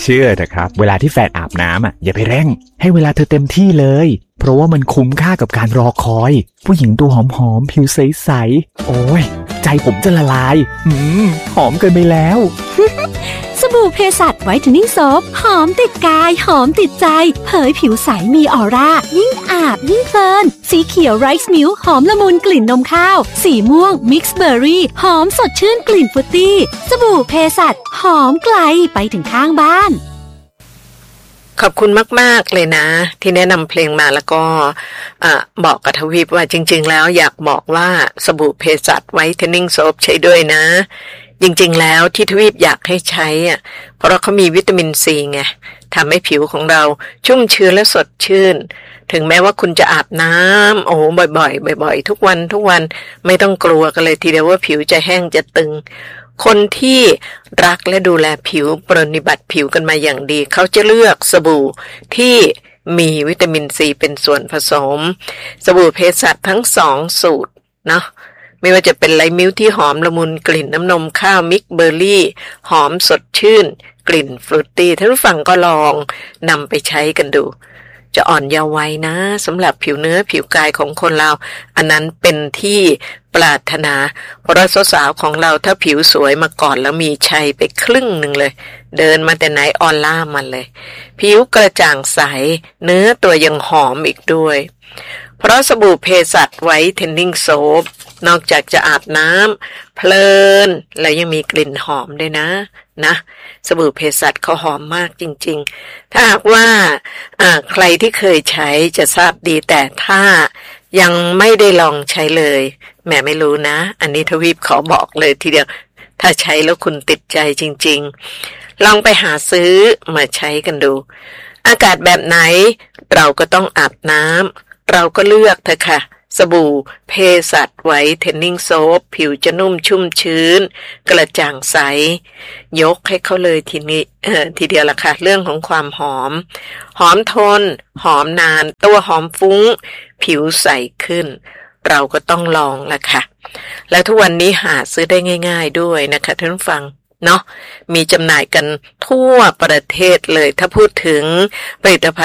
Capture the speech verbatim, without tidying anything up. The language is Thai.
ชื่อเถอะครับเวลาที่แฟนอาบน้ำอ่ะอย่าไปเร่งให้เวลาเธอเต็มที่เลยเพราะว่ามันคุ้มค่ากับการรอคอยผู้หญิงตัวหอมๆผิวใสๆโอ้ยใจผมจะละลายหืมหอมเกินไปแล้วสบู่เพสัชไวท์เทนนิ่งโซฟหอมติดกายหอมติดใจเผยผิวใสมีออร่ายิ่งอาบยิ่งเพลินสีเขียวไรซ์มิลค์หอมละมุนกลิ่นนมข้าวสีม่วงมิกซ์เบอร์รี่หอมสดชื่นกลิ่นฟรุตตี้สบู่เพสัชหอมไกลไปถึงข้างบ้านขอบคุณมากๆเลยนะที่แนะนำเพลงมาแล้วก็บอกกับทวีปว่าจริงๆแล้วอยากบอกว่าสบู่เพสัชไวท์เทนนิ่งโซฟใช้ด้วยนะจริงๆแล้วที่ทวีปอยากให้ใช้อ่ะเพราะเขามีวิตามินซีไงทำให้ผิวของเราชุ่มชื้นและสดชื่นถึงแม้ว่าคุณจะอาบน้ำโอ้บ่อยๆบ่อยๆทุกวันทุกวันไม่ต้องกลัวกันเลยทีเดียวว่าผิวจะแห้งจะตึงคนที่รักและดูแลผิวปรนนิบัติผิวกันมาอย่างดีเขาจะเลือกสบู่ที่มีวิตามินซีเป็นส่วนผสมสบู่เภสัชทั้งสองสูตรเนาะไม่ว่าจะเป็นไลท์มิลค์ที่หอมละมุนกลิ่นน้ำนมข้าวมิกเบอร์รี่หอมสดชื่นกลิ่นฟรุตตี้ท่านผู้ฟังก็ลองนำไปใช้กันดูจะอ่อนเยาว์วัยนะสำหรับผิวเนื้อผิวกายของคนเราอันนั้นเป็นที่ปรารถนาเพราะสาวๆของเราถ้าผิวสวยมาก่อนแล้วมีชัยไปครึ่งหนึ่งเลยเดินมาแต่ไหนออนล่ามันเลยผิวกระจ่างใสเนื้อตัวยังหอมอีกด้วยเพราะสบู่เภสัชไวท์เทนนิ่งโซฟนอกจากจะอาบน้ำเพลินแล้วยังมีกลิ่นหอมด้วยนะนะสบู่เภสัชเขาหอมมากจริงๆถ้าหากว่าใครที่เคยใช้จะทราบดีแต่ถ้ายังไม่ได้ลองใช้เลยแม่ไม่รู้นะอันนี้ทวีปขอบอกเลยทีเดียวถ้าใช้แล้วคุณติดใจจริงๆลองไปหาซื้อมาใช้กันดูอากาศแบบไหนเราก็ต้องอาบน้ำเราก็เลือกเถอะค่ะสบู่เภสัชไวท์เทนนิ่งโซฟผิวจะนุ่มชุ่มชื้นกระจ่างใสยกให้เขาเลยทีนี้เอ่อทีเดียวละค่ะเรื่องของความหอมหอมทนหอมนานตัวหอมฟุ้งผิวใสขึ้นเราก็ต้องลองละค่ะและทุกวันนี้หาซื้อได้ง่ายๆด้วยนะคะท่านผู้ฟังเนาะมีจำหน่ายกันทั่วประเทศเลยถ้าพูดถึงผลิตภัณฑ์